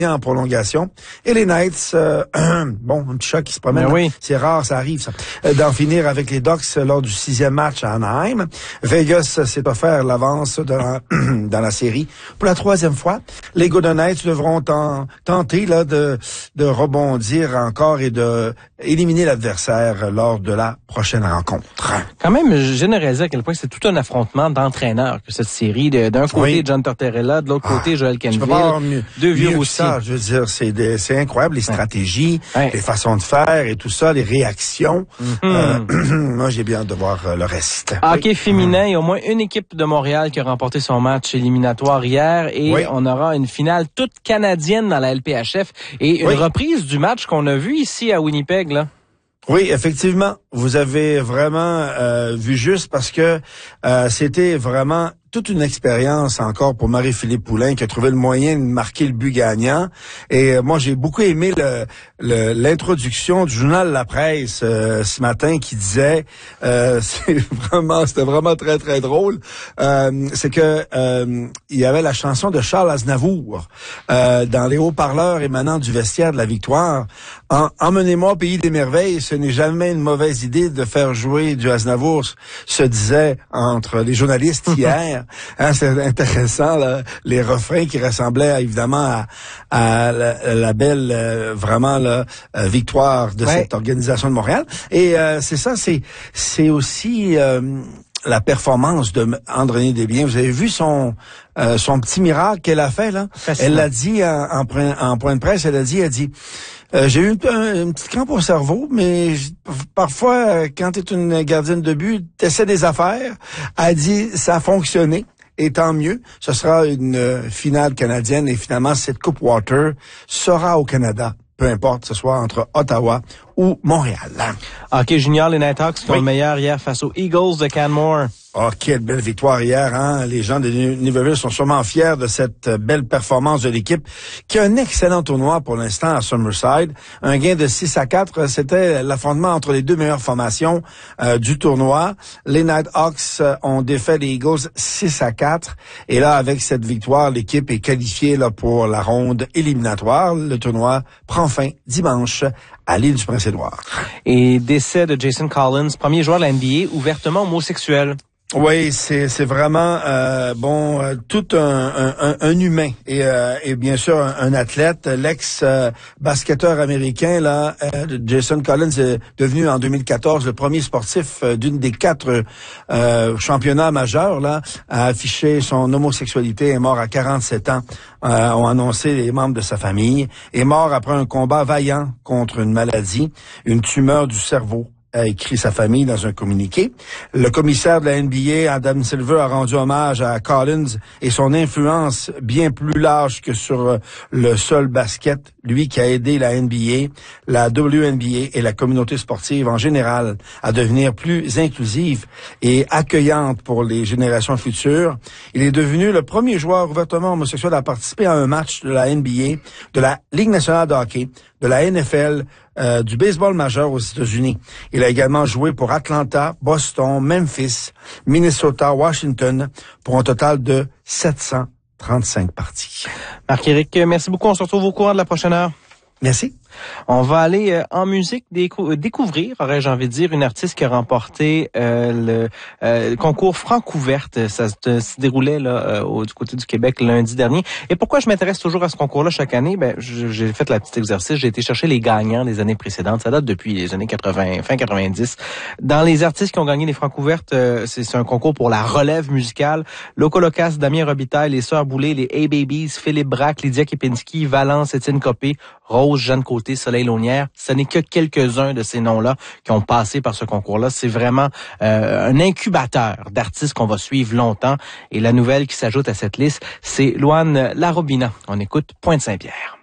en prolongation. Et les Knights, bon, un petit chat qui se promène. Oui. C'est rare, ça arrive, ça. D'en finir avec les Ducks lors du 6e match à Anaheim. Vegas s'est offert l'avance dans la série. Pour la 3e fois, les Golden Knights devront tenter là de rebondir encore et de éliminer l'adversaire lors de la prochaine rencontre. Quand même, j'aime réaliser à quel point c'est tout un affrontement d'entraîneurs que cette série. D'un côté, John Tortorella, de l'autre côté, Joel Quenneville. Deux vieux aussi. Je veux dire, c'est incroyable, les stratégies, les façons de faire et tout ça, les réactions. Moi, j'ai bien hâte de voir le reste. Hockey féminin, il y a au moins une équipe de Montréal qui a remporté son match éliminatoire hier et on aura une finale toute canadienne dans la LPHF et une reprise du match qu'on a vu ici à Winnipeg, là. Oui, effectivement, vous avez vraiment vu juste parce que c'était vraiment toute une expérience encore pour Marie-Philippe Poulin qui a trouvé le moyen de marquer le but gagnant. Et moi, j'ai beaucoup aimé l'introduction du journal La Presse ce matin qui disait, c'était vraiment très, très drôle, c'est que il y avait la chanson de Charles Aznavour dans les haut-parleurs émanant du vestiaire de la victoire. Emmenez-moi au pays des merveilles, ce n'est jamais une mauvaise idée de faire jouer du Aznavour, se disait entre les journalistes hier. C'est intéressant, là, les refrains qui ressemblaient évidemment à la belle, vraiment la victoire de cette organisation de Montréal. Et c'est ça, c'est aussi la performance de André Desbiens. Vous avez vu son petit miracle qu'elle a fait là. Fascinant. Elle l'a dit en point de presse. Elle a dit. J'ai eu une petite crampe au cerveau, mais parfois, quand tu es une gardienne de but, tu essaies des affaires. Elle dit, ça a fonctionné. Et tant mieux, ce sera une finale canadienne et finalement, cette Coupe Water sera au Canada. Peu importe, ce soit entre Ottawa ou Montréal. OK, junior, les Nighthawks qui ont le meilleur hier face aux Eagles de Canmore. Oh, quelle belle victoire hier, hein? Les gens de Niverville sont sûrement fiers de cette belle performance de l'équipe qui a un excellent tournoi pour l'instant à Summerside. Un gain de 6-4, c'était l'affrontement entre les deux meilleures formations du tournoi. Les Nighthawks ont défait les Eagles 6-4. Et là, avec cette victoire, l'équipe est qualifiée là pour la ronde éliminatoire. Le tournoi prend fin dimanche à l'île du Prince-Édouard. Et décès de Jason Collins, premier joueur de la NBA ouvertement homosexuel. Oui, c'est vraiment tout un humain et bien sûr un athlète, l'ex-basketteur américain là, Jason Collins est devenu en 2014 le premier sportif d'une des 4 championnats majeurs là à afficher son homosexualité. Est mort à 47 ans, ont annoncé les membres de sa famille. Est mort après un combat vaillant contre une maladie, une tumeur du cerveau, a écrit sa famille dans un communiqué. Le commissaire de la NBA, Adam Silver, a rendu hommage à Collins et son influence bien plus large que sur le seul basket, lui qui a aidé la NBA, la WNBA et la communauté sportive en général à devenir plus inclusive et accueillante pour les générations futures. Il est devenu le premier joueur ouvertement homosexuel à participer à un match de la NBA, de la Ligue nationale de hockey, de la NFL, du baseball majeur aux États-Unis. Il a également joué pour Atlanta, Boston, Memphis, Minnesota, Washington, pour un total de 735 parties. Marc-Éric, merci beaucoup. On se retrouve au courant de la prochaine heure. Merci. On va aller en musique découvrir, aurais-je envie de dire, une artiste qui a remporté le concours Francouverte. Ça se déroulait là du côté du Québec lundi dernier. Et pourquoi je m'intéresse toujours à ce concours-là chaque année? Ben, j'ai fait la petite exercice. J'ai été chercher les gagnants des années précédentes. Ça date depuis les années 80, fin 90. Dans les artistes qui ont gagné les Francouvertes, c'est un concours pour la relève musicale. Loco Locas, Damien Robitaille, les Sœurs Boulay, les A-Babies, Philippe Braque, Lydia Kepinski, Valence, Étienne Copé, Rose, Jeanne Côté, Soleil Launière. Ce n'est que quelques-uns de ces noms-là qui ont passé par ce concours-là. C'est vraiment un incubateur d'artistes qu'on va suivre longtemps. Et la nouvelle qui s'ajoute à cette liste, c'est Louane Larobina. On écoute Pointe-Saint-Pierre.